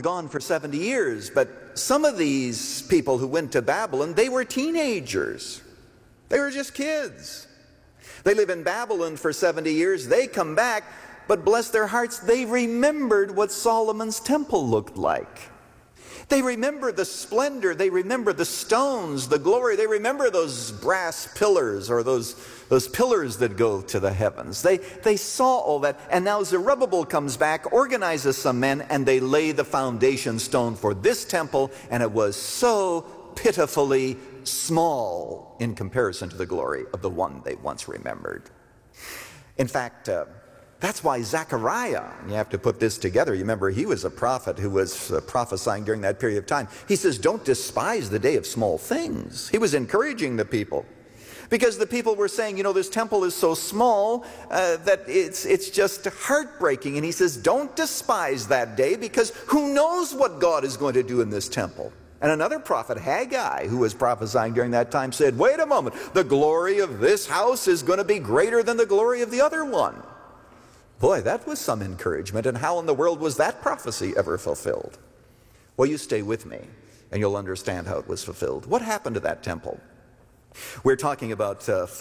gone for 70 years, but some of these people who went to Babylon, they were teenagers. They were just kids. They live in Babylon for 70 years. They come back, but bless their hearts, they remembered what Solomon's temple looked like. They remember the splendor. They remember the stones, the glory. They remember those brass pillars or those pillars that go to the heavens. They saw all that. And now Zerubbabel comes back, organizes some men, and they lay the foundation stone for this temple. And it was so pitifully small in comparison to the glory of the one they once remembered. In fact, that's why Zechariah, you have to put this together. You remember, he was a prophet who was prophesying during that period of time. He says, don't despise the day of small things. He was encouraging the people. Because the people were saying, this temple is so small that it's just heartbreaking. And he says, don't despise that day, because who knows what God is going to do in this temple. And another prophet, Haggai, who was prophesying during that time, said, wait a moment, the glory of this house is going to be greater than the glory of the other one. Boy, that was some encouragement. And how in the world was that prophecy ever fulfilled? Well, you stay with me, and you'll understand how it was fulfilled. What happened to that temple? We're talking about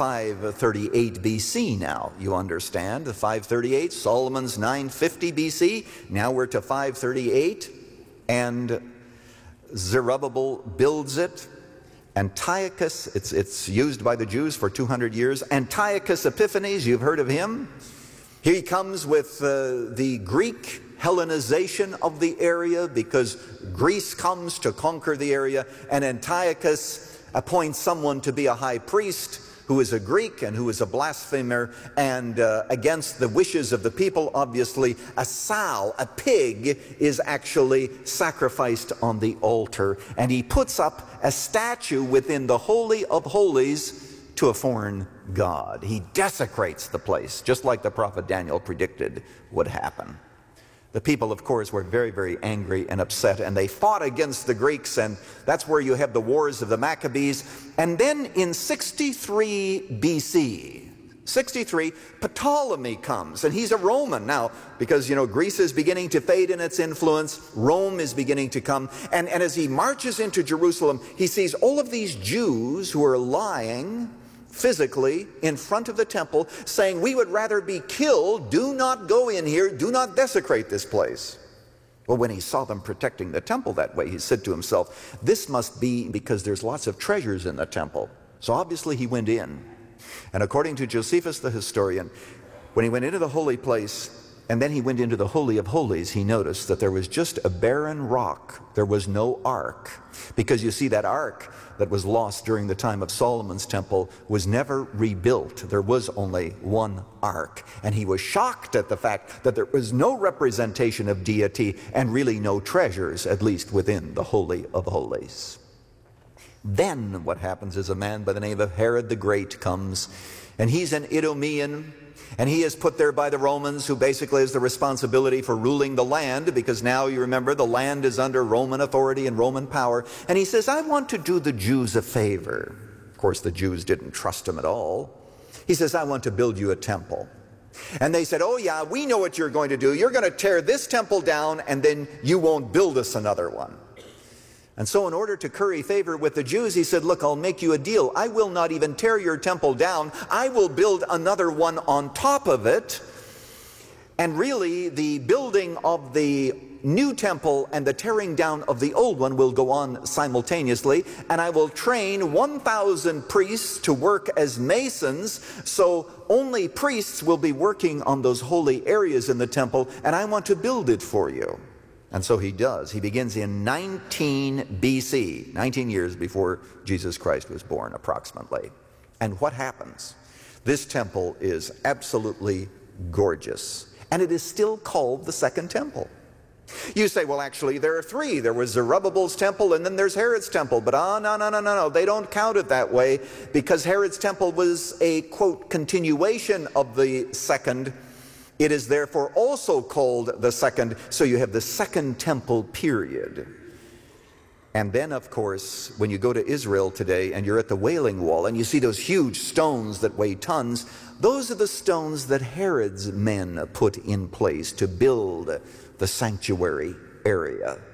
538 BC now, you understand. 538, Solomon's 950 BC. Now we're to 538, and Zerubbabel builds it. Antiochus, it's used by the Jews for 200 years. Antiochus Epiphanes, you've heard of him. He comes with the Greek Hellenization of the area, because Greece comes to conquer the area, and Antiochus appoints someone to be a high priest who is a Greek and who is a blasphemer, and against the wishes of the people, obviously, a sow, a pig, is actually sacrificed on the altar, and he puts up a statue within the Holy of Holies to a foreign god. He desecrates the place, just like the prophet Daniel predicted would happen. The people, of course, were very, very angry and upset, and they fought against the Greeks, and that's where you have the wars of the Maccabees. And then in 63 BC, 63, Ptolemy comes, and he's a Roman now, because, Greece is beginning to fade in its influence. Rome is beginning to come. And as he marches into Jerusalem, he sees all of these Jews who are lying physically in front of the temple, saying, we would rather be killed. Do not go in here. Do not desecrate this place. Well, when he saw them protecting the temple that way, he said to himself, this must be because there's lots of treasures in the temple. So obviously he went in. And according to Josephus the historian, when he went into the holy place, and then he went into the Holy of Holies, he noticed that there was just a barren rock. There was no ark. Because you see, that ark that was lost during the time of Solomon's temple was never rebuilt. There was only one ark. And he was shocked at the fact that there was no representation of deity and really no treasures, at least within the Holy of Holies. Then what happens is a man by the name of Herod the Great comes, and he's an Idumean, and he is put there by the Romans, who basically has the responsibility for ruling the land, because now you remember the land is under Roman authority and Roman power. And he says, I want to do the Jews a favor. Of course, the Jews didn't trust him at all. He says, I want to build you a temple. And they said, oh yeah, we know what you're going to do. You're going to tear this temple down, and then you won't build us another one. And so in order to curry favor with the Jews, he said, look, I'll make you a deal. I will not even tear your temple down. I will build another one on top of it. And really, the building of the new temple and the tearing down of the old one will go on simultaneously. And I will train 1,000 priests to work as masons, so only priests will be working on those holy areas in the temple, and I want to build it for you. And so he does. He begins in 19 BC, 19 years before Jesus Christ was born, approximately. And what happens? This temple is absolutely gorgeous. And it is still called the Second Temple. You say, well, actually, there are three. There was Zerubbabel's temple, and then there's Herod's temple. But no. They don't count it that way, because Herod's temple was a, quote, continuation of the second. It is therefore also called the second, so you have the Second Temple period. And then, of course, when you go to Israel today and you're at the Wailing Wall and you see those huge stones that weigh tons, those are the stones that Herod's men put in place to build the sanctuary area.